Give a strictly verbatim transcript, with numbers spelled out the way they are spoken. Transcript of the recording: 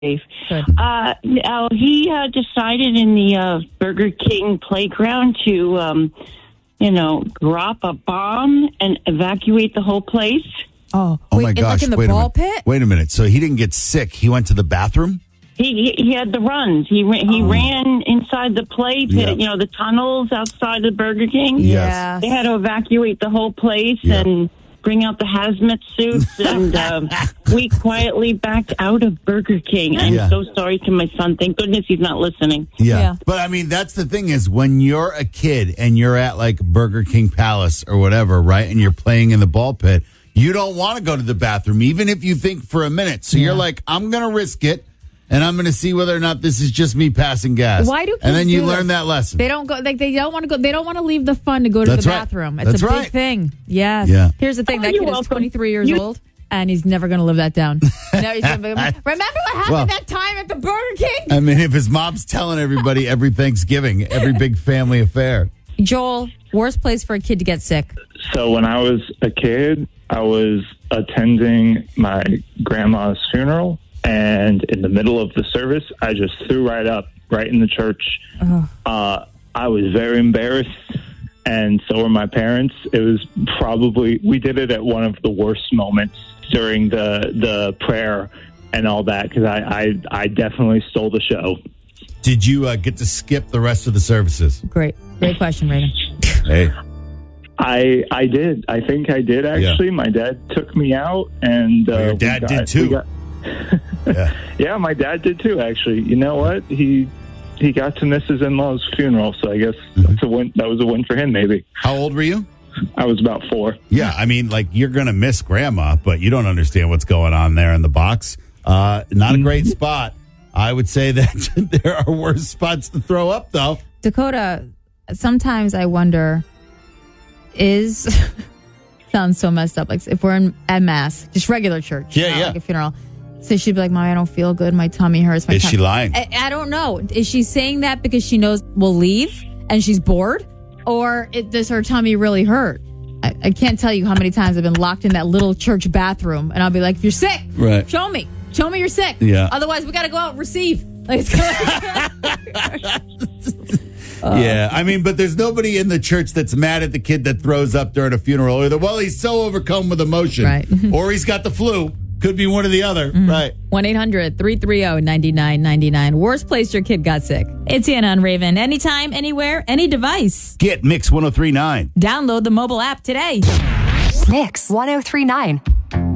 Good. Uh, now he uh, decided in the uh, Burger King playground to, um, you know, drop a bomb and evacuate the whole place. Oh, Oh wait, my in- gosh! like in the wait a ball minute. pit? Wait a minute. So he didn't get sick. He went to the bathroom. He he, he had the runs. He ran, he ran inside the play pit. Yeah. You know, the tunnels outside the Burger King. Yeah. They had to evacuate the whole place Yeah. and bring out the hazmat suits, and um, we quietly backed out of Burger King. I'm Yeah. so sorry to my son. Thank goodness he's not listening. Yeah. Yeah. But I mean, that's the thing is when you're a kid and you're at like Burger King Palace or whatever, right? And you're playing in the ball pit, you don't want to go to the bathroom, even if you think for a minute. So you're like, I'm going to risk it. And I'm going to see whether or not this is just me passing gas. Why do kids And then you do learn this? that lesson. They don't go. Like they don't want to go. They don't want to leave the fun to go to That's the right. bathroom. It's That's a big right. thing. Yes. Yeah. Here's the thing. Oh, that you're kid is welcome. twenty-three years You- old, and he's never going to live that down. No, he's gonna be, remember what happened Well- that time at the Burger King? I mean, if his mom's telling everybody every Thanksgiving, every big family affair. Joel, worst place for a kid to get sick. So when I was a kid, I was attending my grandma's funeral, and in the middle of the service, I just threw right up, right in the church. Uh, I was very embarrassed, and so were my parents. It was probably, we did it at one of the worst moments during the the prayer and all that, because I, I, I definitely stole the show. Did you uh, get to skip the rest of the services? Great, great question, Raven. Hey. I I did. I think I did, actually. My dad took me out, and uh, Oh, your we dad got- did, too. we got- Yeah. Yeah, my dad did too. Actually, you know what? He he got to miss his in-laws' funeral, so I guess that's a win. That was a win for him. Maybe. How old were you? I was about four. Yeah, I mean, like, you're going to miss grandma, but you don't understand what's going on there in the box. Uh, not a great spot. I would say that there are worse spots to throw up, though. Dakota, sometimes I wonder, is sounds so messed up. Like if we're in at mass, just regular church, Yeah, not yeah. like a funeral. So she'd be like, "Mom, I don't feel good. My tummy hurts." My Is tum-" she lying? I, I don't know. Is she saying that because she knows we'll leave and she's bored, or it, does her tummy really hurt? I, I can't tell you how many times I've been locked in that little church bathroom, and I'll be like, "If you're sick, Right. show me, show me you're sick. Yeah. Otherwise, we got to go out and receive." Like, it's Yeah, I mean, but there's nobody in the church that's mad at the kid that throws up during a funeral. Either, well, he's so overcome with emotion, Right. or he's got the flu. Could be one or the other, right? one eight hundred three three zero nine nine nine nine. Worst place your kid got sick. It's Anna on Raven. Anytime, anywhere, any device. Get Mix one oh three point nine. Download the mobile app today. Mix one oh three nine.